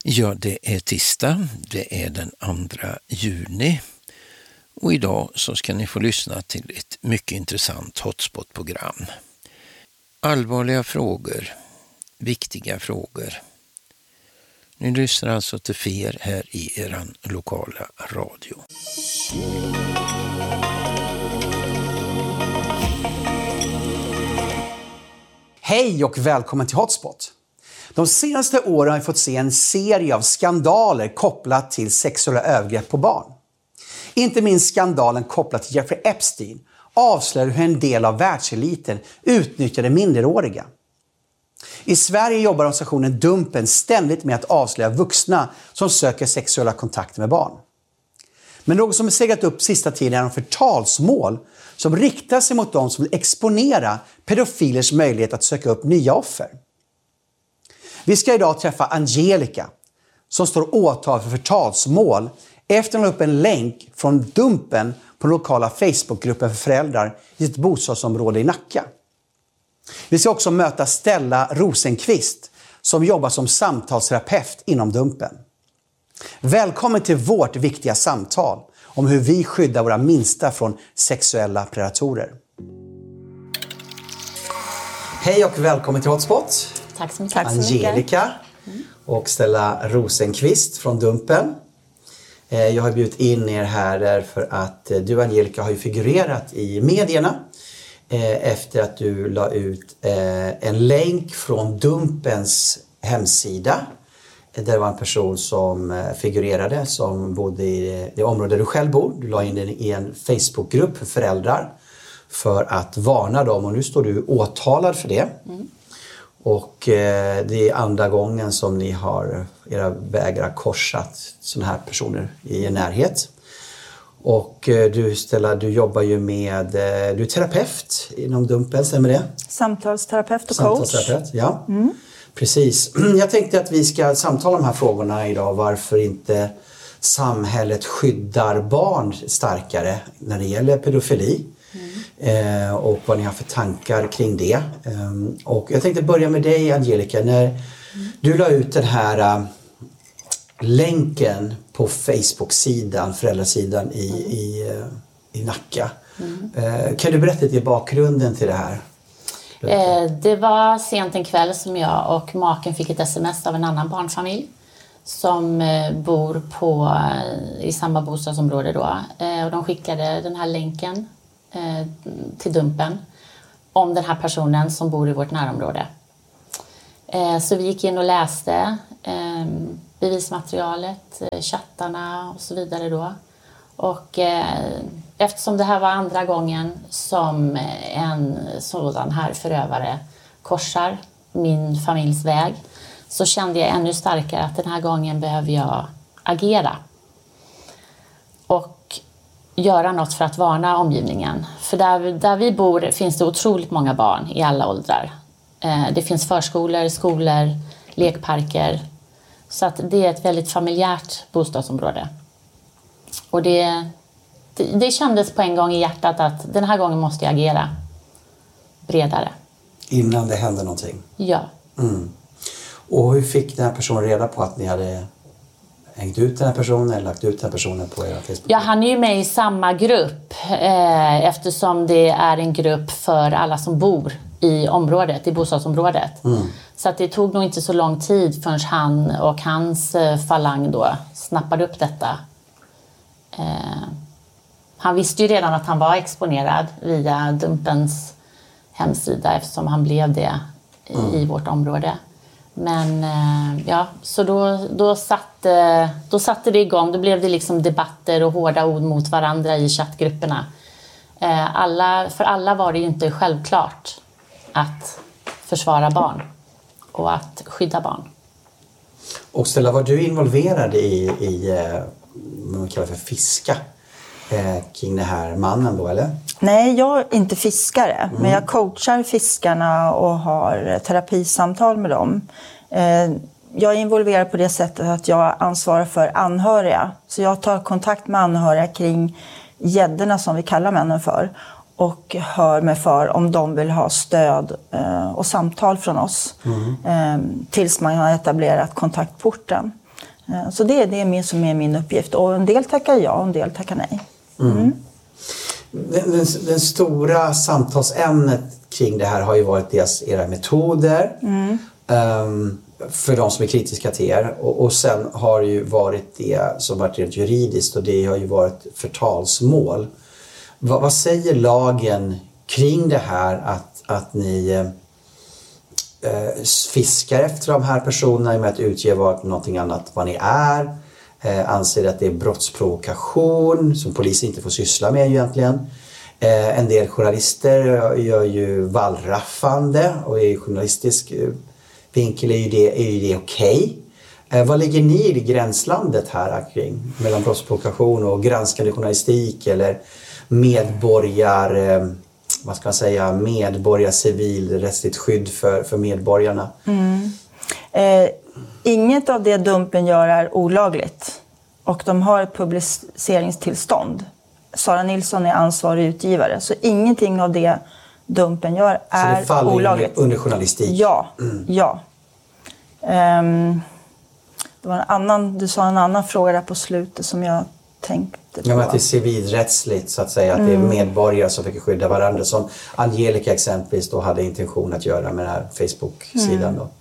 Ja, det är tisdag, det är den 2 juni och idag så ska ni få lyssna till ett mycket intressant hotspot-program. Allvarliga frågor, viktiga frågor. Ni lyssnar alltså till FER här i eran lokala radio. Hej och välkommen till Hotspot. De senaste åren har vi fått se en serie av skandaler kopplat till sexuella övergrepp på barn. Inte minst skandalen kopplat till Jeffrey Epstein avslöjar hur en del av världseliten utnyttjade minderåriga. I Sverige jobbar organisationen Dumpen ständigt med att avslöja vuxna som söker sexuella kontakter med barn. Men något som har seglat upp sista tiden är de förtalsmål som riktar sig mot de som vill exponera pedofilers möjlighet att söka upp nya offer. Vi ska idag träffa Angelica som står åtal för förtalsmål efter att ha upp en länk från Dumpen på den lokala Facebookgruppen för föräldrar i ett bostadsområde i Nacka. Vi ska också möta Stella Rosenqvist som jobbar som samtalsterapeut inom Dumpen. Välkommen till vårt viktiga samtal om hur vi skyddar våra minsta från sexuella predatorer. Hej och välkommen till Hotspot. Tack så mycket. Angelica och Stella Rosenqvist från Dumpen. Jag har bjudit in er här därför att du, Angelica, har ju figurerat i medierna efter att du la ut en länk från Dumpens hemsida. Där det var en person som figurerade som bodde i det område du själv bor. Du la in den i en Facebookgrupp för föräldrar för att varna dem. Och nu står du åtalad för det. Och det är andra gången som ni har era vägar korsat sådana här personer i en närhet. Och du, Stella, du jobbar ju med, du är terapeut inom Dumpen, stämmer det? Samtalsterapeut och coach. Samtalsterapeut, ja. Precis. Jag tänkte att vi ska samtala om de här frågorna idag. Varför inte samhället skyddar barn starkare när det gäller pedofili. Och vad ni har för tankar kring det. Och jag tänkte börja med dig, Angelica. När du la ut den här länken på Facebook-sidan, föräldrasidan i Nacka. Kan du berätta lite bakgrunden till det här? Det var sent en kväll som jag och maken fick ett sms av en annan barnfamilj som bor i samma bostadsområde då. Och de skickade den här länken till Dumpen om den här personen som bor i vårt närområde. Så vi gick in och läste bevismaterialet, chattarna och så vidare då. Och eftersom det här var andra gången som en sådan här förövare korsar min familjs väg, så kände jag ännu starkare att den här gången behöver jag agera. Och göra något för att varna omgivningen. För där vi bor finns det otroligt många barn i alla åldrar. Det finns förskolor, skolor, lekparker. Så att det är ett väldigt familjärt bostadsområde. Och det kändes på en gång i hjärtat att den här gången måste jag agera bredare. Innan det hände någonting? Ja. Och hur fick den här personen reda på att ni hade hängt ut den här personen eller lagt ut den här personen på era Facebook? Ja, han är ju med i samma grupp eftersom det är en grupp för alla som bor i området, i bostadsområdet. Så att det tog nog inte så lång tid förrän han och hans falang då snappade upp detta. Han visste ju redan att han var exponerad via Dumpens hemsida eftersom han blev det i vårt område. Men ja, så då satte det igång. Då blev det liksom debatter och hårda ord mot varandra i chattgrupperna. För alla var det ju inte självklart att försvara barn och att skydda barn. Och Stella, var du involverad i vad man kallar för fiska kring den här mannen då, eller? Nej, jag är inte fiskare, men jag coachar fiskarna och har terapisamtal med dem. Jag är involverad på det sättet att jag ansvarar för anhöriga. Så jag tar kontakt med anhöriga kring gäddorna som vi kallar männen för. Och hör mig för om de vill ha stöd och samtal från oss. Tills man har etablerat kontaktporten. Så det är det som är min uppgift. Och en del tackar ja och en del tackar nej. Den stora samtalsämnet kring det här har ju varit dels era metoder för de som är kritiska till er. Och sen har ju varit det som varit rent juridiskt, och det har ju varit förtalsmål. Vad säger lagen kring det här att ni fiskar efter de här personerna med att utge någonting annat vad ni är? Anser att det är brottsprovokation som polisen inte får syssla med egentligen. En del journalister gör ju wallraffande, och i journalistisk vinkel är ju det okej. Vad ligger ni i gränslandet här kring mellan brottsprovokation och granskande journalistik eller civilrättsligt skydd för medborgarna? Inget av det Dumpen gör är olagligt, och de har ett publiceringstillstånd. Sara Nilsson är ansvarig utgivare, så ingenting av det Dumpen gör är olagligt. Så det faller under journalistik? Ja, ja. Det var du sa en annan fråga där på slutet som jag tänkte på. Ja, men att det är civilrättsligt så att säga, att det är medborgare som fick skydda varandra, som Angelica exempelvis då hade intention att göra med den här Facebook-sidan då.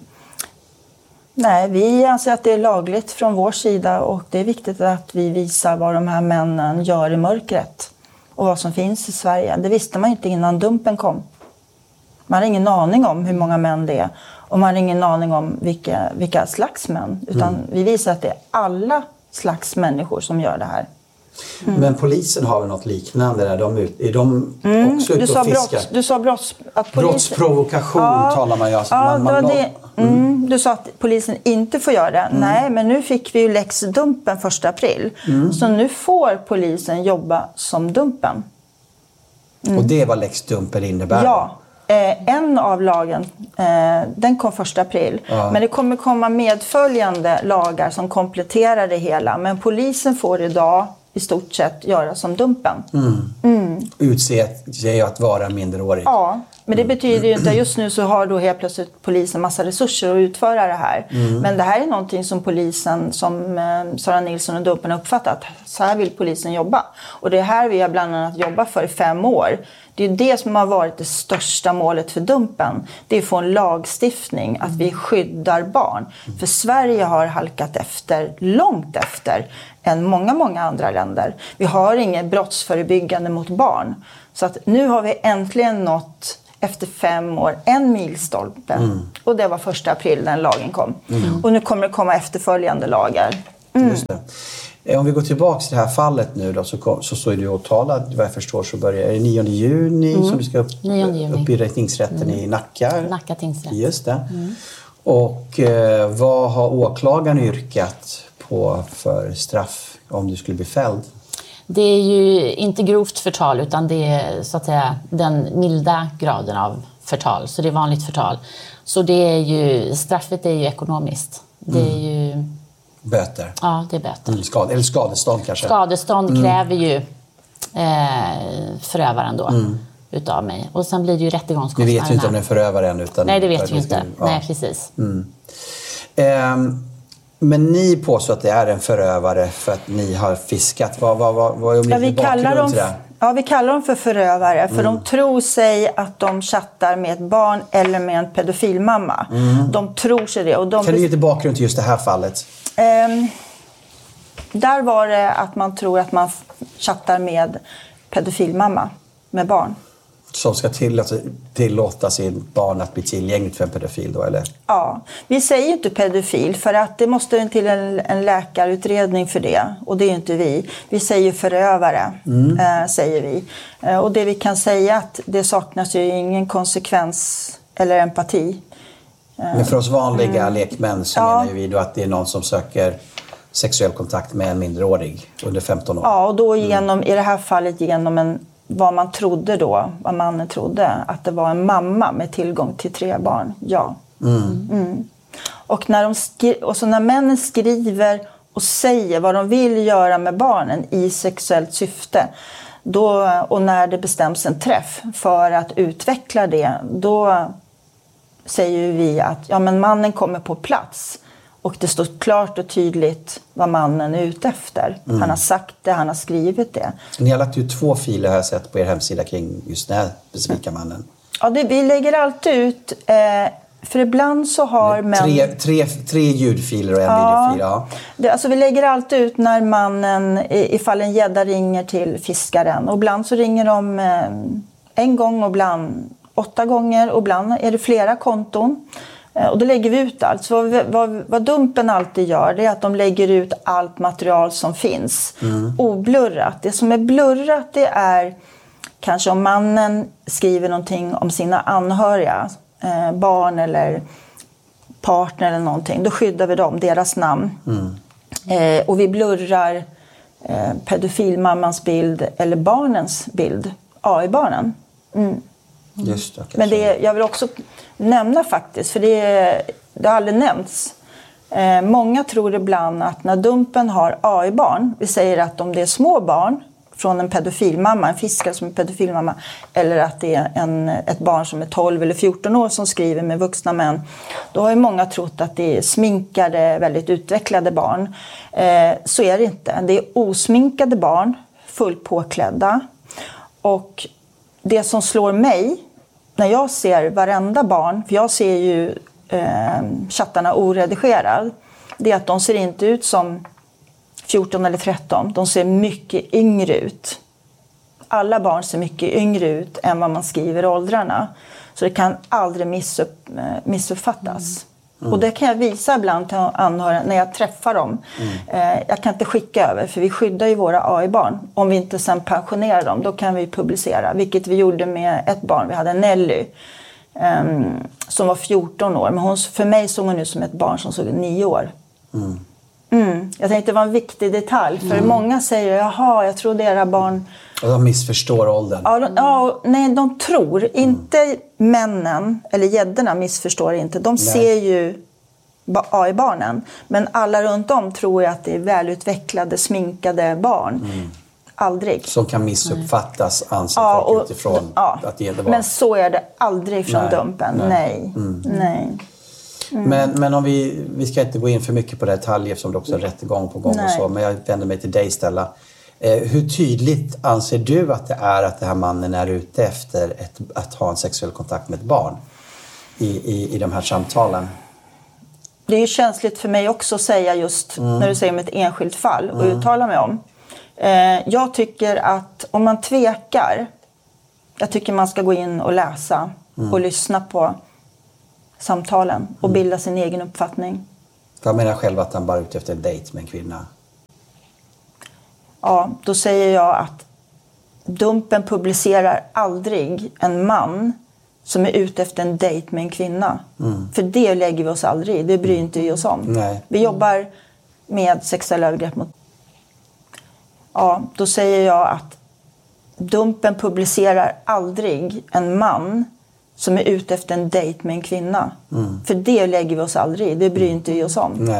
Nej, vi anser att det är lagligt från vår sida, och det är viktigt att vi visar vad de här männen gör i mörkret och vad som finns i Sverige. Det visste man inte innan Dumpen kom. Man har ingen aning om hur många män det är, och man har ingen aning om vilka slags män. Utan vi visar att det är alla slags människor som gör det här. Men polisen har väl något liknande där? Är de också ute och fiskar? Du sa brottsprovokation talar man ju. Alltså du sa att polisen inte får göra det. Nej, men nu fick vi ju Lex Dumpen 1 april. Så nu får polisen jobba som Dumpen. Och det är vad Lex Dumpen innebär? Ja. En av lagen, den kom 1 april. Men det kommer komma medföljande lagar som kompletterar det hela. Men polisen får idag i stort sett göra som Dumpen. Utse sig att vara minderårig. Ja, men det betyder ju inte att just nu så har då helt plötsligt polisen massa resurser att utföra det här. Men det här är någonting som polisen, som Sara Nilsson och Dumpen har uppfattat. Så här vill polisen jobba. Och det är här vi har bland annat jobbat för i 5 år. Det är det som har varit det största målet för Dumpen. Det är att få en lagstiftning, att vi skyddar barn. För Sverige har halkat efter, långt efter, än många andra länder. Vi har inget brottsförebyggande mot barn. Så att nu har vi äntligen nått, efter 5 år, en milstolpe. Och det var 1 april den lagen kom. Och nu kommer det komma efterföljande lagar. Just det. Om vi går tillbaka till det här fallet nu då, så står du åtalad, vad jag förstår, så börjar det 9 juni som vi ska upp i tingsrätten i Nacka. Nacka tingsrätt. Just det. Och vad har åklagaren yrkat på för straff om du skulle bli fälld? Det är ju inte grovt förtal, utan det är så att säga den milda graden av förtal. Så det är vanligt förtal. Så det är ju, straffet är ju ekonomiskt. Det är ju... Böter? Ja, det är böter. Eller skadestånd kanske? Skadestånd kräver ju förövaren då utav mig. Och sen blir det ju rättegångskostnaderna. Vi vet ju inte om det är förövaren utan... Nej, det vet vi inte. Ja. Nej, precis. Men ni påstår att det är en förövare för att ni har fiskat. Vad är vi kallar dem för förövare. För de tror sig att de chattar med ett barn eller med en pedofilmamma. De tror sig det. Och kan du ge lite bakgrund till just det här fallet? Där var det att man tror att man chattar med pedofilmamma, med barn. Som ska tillåta sin barn att bli tillgängligt för en pedofil då, eller? Ja, vi säger inte pedofil för att det måste till en läkarutredning för det. Och det är inte vi. Vi säger förövare, säger vi. Och det vi kan säga att det saknas ju ingen konsekvens eller empati. Men för oss vanliga lekmän så menar ju vi då att det är någon som söker sexuell kontakt med en minderårig under 15 år. Ja, och då i det här fallet genom vad mannen trodde, att det var en mamma med tillgång till 3 barn. Ja. Och när männen skriver och säger vad de vill göra med barnen i sexuellt syfte, och när det bestäms en träff för att utveckla det, då säger vi att men mannen kommer på plats Och det står klart och tydligt vad mannen är ute efter. Han har sagt det, han har skrivit det. Ni har lagt ut 2 filer har jag sett på er hemsida kring just den här specifika mannen. Ja, vi lägger alltid ut... för ibland så har män... Tre ljudfiler och en videofil. Ja. Alltså vi lägger alltid ut när mannen, ifall en gädda ringer till fiskaren. Och ibland så ringer de 1 gång och ibland 8 gånger. Och ibland är det flera konton. Och då lägger vi ut allt. Så vad Dumpen alltid gör, det är att de lägger ut allt material som finns. Oblurrat. Det som är blurrat, det är kanske om mannen skriver någonting om sina anhöriga. Barn eller partner eller någonting. Då skyddar vi dem, deras namn. Och vi blurrar pedofilmammans bild eller barnens bild. AI-barnen. Just det. Men jag vill också nämna faktiskt, för det har aldrig nämnts. Många tror ibland att när Dumpen har AI-barn, vi säger att om det är små barn från en pedofilmamma, en fiskare som är pedofilmamma, eller att det är ett barn som är 12 eller 14 år som skriver med vuxna män, då har ju många trott att det är sminkade, väldigt utvecklade barn. Så är det inte. Det är osminkade barn, fullt påklädda. Och det som slår mig när jag ser varenda barn, för jag ser ju chattarna oredigerad, det är att de ser inte ut som 14 eller 13. De ser mycket yngre ut. Alla barn ser mycket yngre ut än vad man skriver åldrarna. Så det kan aldrig missuppfattas. Och det kan jag visa ibland till anhöriga när jag träffar dem. Jag kan inte skicka över, för vi skyddar ju våra AI-barn. Om vi inte sen pensionerar dem, då kan vi publicera. Vilket vi gjorde med ett barn. Vi hade Nelly som var 14 år. Men för mig såg hon ut som ett barn som såg 9 år. Jag tänkte det var en viktig detalj. För många säger, jaha, jag tror era barn... Och de missförstår åldern. Nej, de tror. Inte männen, eller gäddorna missförstår inte. De ser ju AI-barnen. Men alla runt om tror att det är välutvecklade, sminkade barn. Aldrig. Som kan missuppfattas, anser folk utifrån att det inte var. Men så är det aldrig från Dumpen. Nej. Men om vi ska inte gå in för mycket på detaljer eftersom det också är rättegång på gång och så. Men jag vänder mig till dig, Stella. Hur tydligt anser du att det är att den här mannen är ute efter att ha en sexuell kontakt med ett barn i de här samtalen? Det är ju känsligt för mig också att säga just när du säger om ett enskilt fall och uttala mig om. Jag tycker att om man tvekar, jag tycker man ska gå in och läsa och lyssna på samtalen och bilda sin egen uppfattning. Jag menar själv att han bara är ute efter en dejt med en kvinna. Ja, då säger jag att Dumpen publicerar aldrig en man som är ute efter en dejt med en kvinna. För det lägger vi oss aldrig i. Det bryr inte vi oss om. Nej. Vi jobbar med sexuella övergrepp mot... Ja, då säger jag att Dumpen publicerar aldrig en man som är ute efter en dejt med en kvinna. För det lägger vi oss aldrig i. Det bryr inte vi oss om. Nej.